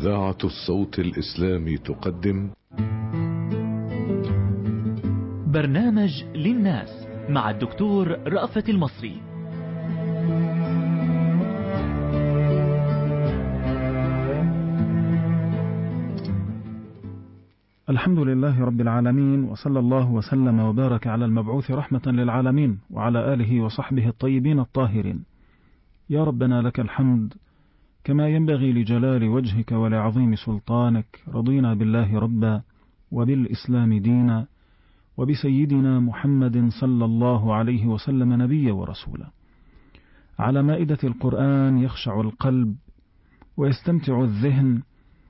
إذاعة الصوت الإسلامي تقدم برنامج للناس مع الدكتور رأفت المصري. الحمد لله رب العالمين، وصلى الله وسلم وبارك على المبعوث رحمة للعالمين وعلى آله وصحبه الطيبين الطاهرين. يا ربنا لك الحمد كما ينبغي لجلال وجهك ولعظيم سلطانك. رضينا بالله ربا وبالإسلام دينا وبسيدنا محمد صلى الله عليه وسلم نبيا ورسولا. على مائدة القرآن يخشع القلب ويستمتع الذهن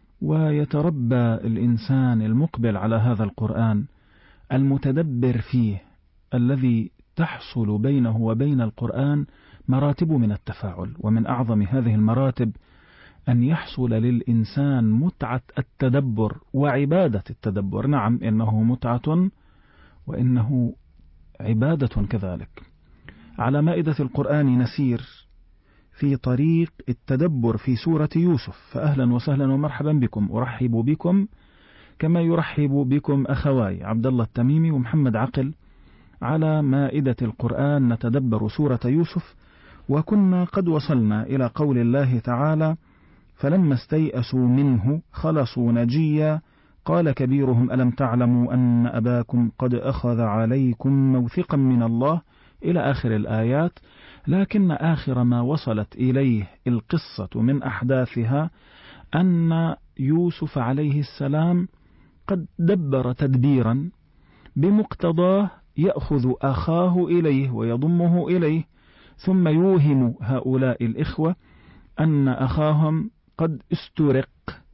ويتربى الإنسان المقبل على هذا القرآن المتدبر فيه، الذي تحصل بينه وبين القرآن مراتب من التفاعل، ومن أعظم هذه المراتب أن يحصل للإنسان متعة التدبر وعبادة التدبر. نعم، إنه متعة وإنه عبادة كذلك. على مائدة القرآن نسير في طريق التدبر في سورة يوسف، فأهلا وسهلا ومرحبا بكم. أرحب بكم كما يرحب بكم أخواي عبد الله التميمي ومحمد عقل على مائدة القرآن نتدبر سورة يوسف. وكنا قد وصلنا إلى قول الله تعالى: فلما استيئسوا منه خلصوا نجيا قال كبيرهم ألم تعلموا أن أباكم قد أخذ عليكم موثقا من الله، إلى آخر الآيات. لكن آخر ما وصلت إليه القصة من أحداثها أن يوسف عليه السلام قد دبر تدبيرا بمقتضاه يأخذ أخاه إليه ويضمه إليه، ثم يوهم هؤلاء الإخوة أن أخاهم قد استرق،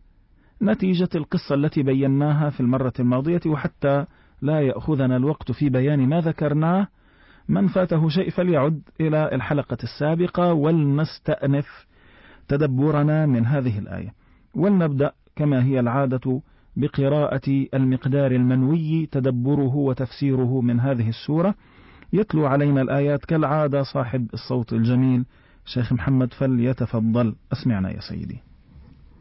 نتيجة القصة التي بيناها في المرة الماضية. وحتى لا يأخذنا الوقت في بيان ما ذكرناه، من فاته شيء فليعد إلى الحلقة السابقة ولنستأنف تدبرنا من هذه الآية. ولنبدأ كما هي العادة بقراءة المقدار المنوي تدبره وتفسيره من هذه السورة. يتلو علينا الآيات كالعادة صاحب الصوت الجميل شيخ محمد، فليتفضل. أسمعنا يا سيدي.